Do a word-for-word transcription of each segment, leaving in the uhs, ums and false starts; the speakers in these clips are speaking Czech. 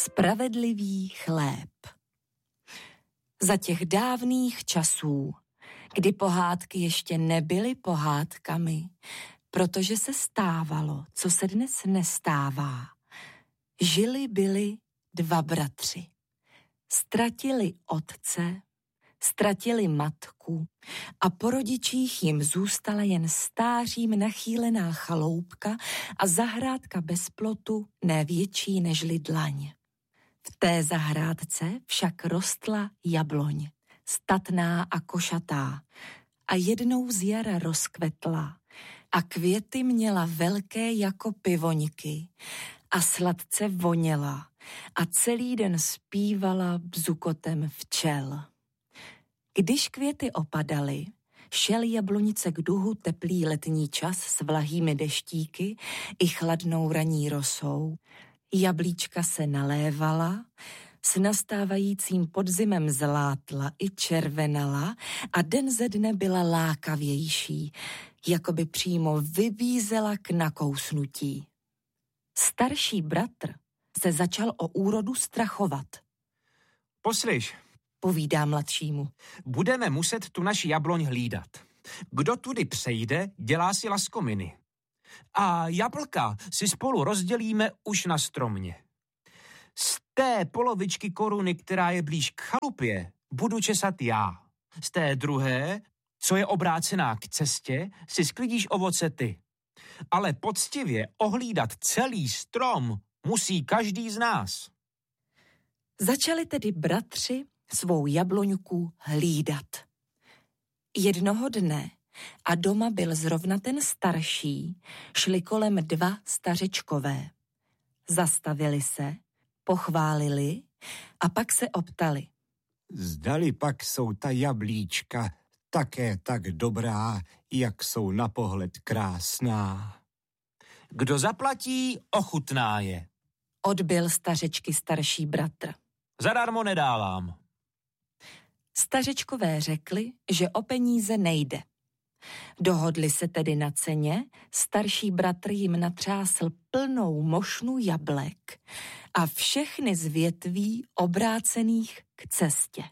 Spravedlivý chléb. Za těch dávných časů, kdy pohádky ještě nebyly pohádkami, protože se stávalo, co se dnes nestává, žili byli dva bratři. Ztratili otce, ztratili matku a po rodičích jim zůstala jen stářím nachýlená chaloupka a zahrádka bez plotu ne větší nežli dlaň. V té zahrádce však rostla jabloň, statná a košatá, a jednou z jara rozkvetla a květy měla velké jako pivoňky a sladce voněla a celý den zpívala bzukotem včel. Když květy opadaly, šel jablonice k duhu teplý letní čas s vlahými deštíky i chladnou ranní rosou. Jablíčka se nalévala, s nastávajícím podzimem zlátla i červenala a den ze dne byla lákavější, jako by přímo vybízela k nakousnutí. Starší bratr se začal o úrodu strachovat. Poslyš, povídá mladšímu. Budeme muset tu naši jabloň hlídat. Kdo tudy přejde, dělá si laskominy. A jablka si spolu rozdělíme už na stromě. Z té polovičky koruny, která je blíž k chalupě, budu česat já. Z té druhé, co je obrácená k cestě, si sklidíš ovoce ty. Ale poctivě ohlídat celý strom musí každý z nás. Začali tedy bratři svou jabloňku hlídat. Jednoho dne, a doma byl zrovna ten starší, šli kolem dva stařečkové. Zastavili se, pochválili a pak se optali. Zdali pak jsou ta jablíčka také tak dobrá, jak jsou na pohled krásná. Kdo zaplatí, ochutná je. Odbyl stařečky starší bratr. Zadarmo nedávám. Stařečkové řekli, že o peníze nejde. Dohodli se tedy na ceně, starší bratr jim natřásl plnou mošnu jablek a všechny z větví obrácených k cestě.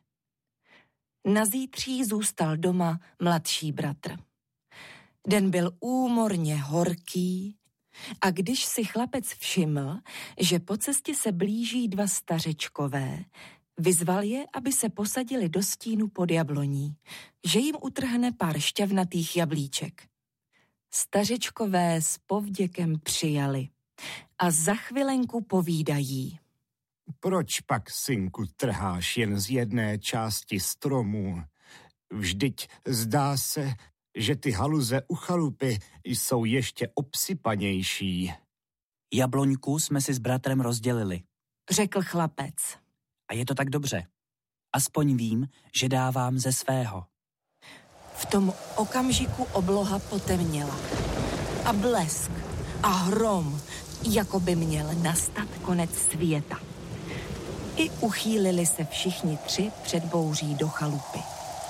Nazítří zůstal doma mladší bratr. Den byl úmorně horký a když si chlapec všiml, že po cestě se blíží dva stařečkové, vyzval je, aby se posadili do stínu pod jabloní, že jim utrhne pár šťavnatých jablíček. Stařečkové s povděkem přijali a za chvilenku povídají. Proč pak, synku, trháš jen z jedné části stromu? Vždyť zdá se, že ty haluze u chalupy jsou ještě obsypanější. Jabloňku jsme si s bratrem rozdělili, řekl chlapec. A je to tak dobře. Aspoň vím, že dávám ze svého. V tom okamžiku obloha potemněla. A blesk a hrom, jako by měl nastat konec světa. I uchýlili se všichni tři před bouří do chalupy.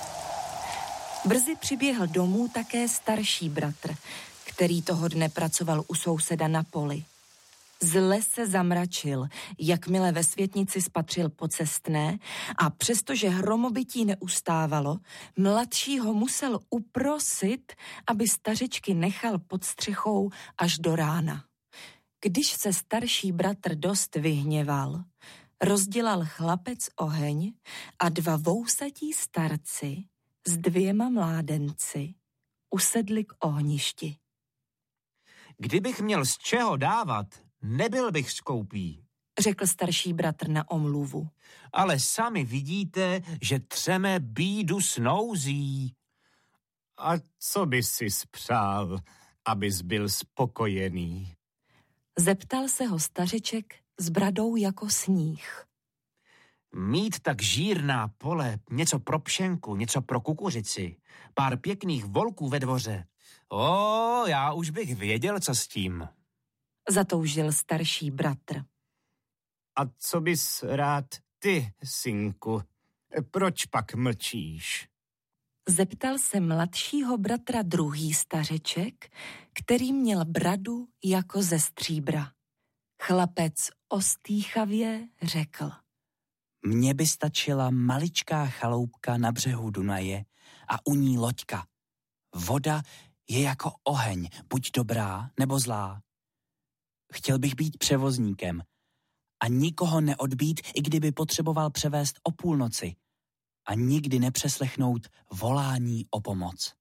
Brzy přiběhl domů také starší bratr, který toho dne pracoval u souseda na poli. Zle se zamračil, jakmile ve světnici spatřil pocestné a přestože hromobytí neustávalo, mladšího musel uprosit, aby stařečky nechal pod střechou až do rána. Když se starší bratr dost vyhněval, rozdělal chlapec oheň a dva vousatí starci s dvěma mládenci usedli k ohništi. Kdybych měl z čeho dávat, nebyl bych skoupý, řekl starší bratr na omluvu. Ale sami vidíte, že třeme bídu s nouzí. A co by si spřál, abys byl spokojený? Zeptal se ho stařeček s bradou jako sníh. Mít tak žírná pole, něco pro pšenku, něco pro kukuřici, pár pěkných volků ve dvoře. O, já už bych věděl, co s tím. Zatoužil starší bratr. A co bys rád ty, synku? Proč pak mlčíš? Zeptal se mladšího bratra druhý stařeček, který měl bradu jako ze stříbra. Chlapec ostýchavě řekl. Mně by stačila maličká chaloupka na břehu Dunaje a u ní loďka. Voda je jako oheň, buď dobrá nebo zlá. Chtěl bych být převozníkem a nikoho neodbít, i kdyby potřeboval převést o půlnoci a nikdy nepřeslechnout volání o pomoc.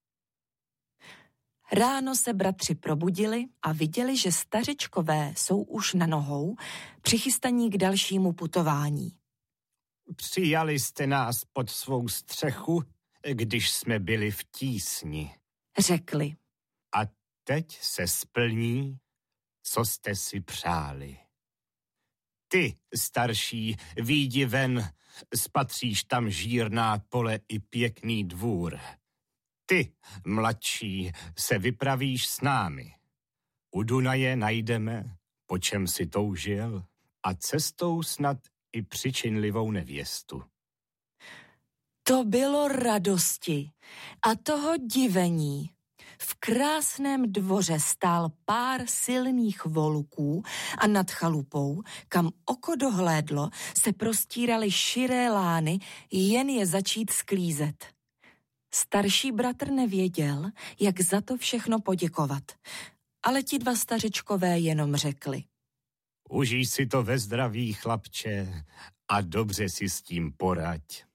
Ráno se bratři probudili a viděli, že stařečkové jsou už na nohou, přichystaní k dalšímu putování. Přijali jste nás pod svou střechu, když jsme byli v tísni. Řekli. A teď se splní, co jste si přáli. Ty, starší, výjdi ven, spatříš tam žírná pole i pěkný dvůr. Ty, mladší, se vypravíš s námi. U Dunaje najdeme, po čem si toužil, a cestou snad i přičinlivou nevěstu. To bylo radosti a toho divení. V krásném dvoře stál pár silných voluků a nad chalupou, kam oko dohlédlo, se prostíraly širé lány, jen je začít sklízet. Starší bratr nevěděl, jak za to všechno poděkovat, ale ti dva stařečkové jenom řekli. Užij si to ve zdraví, chlapče, a dobře si s tím poraď.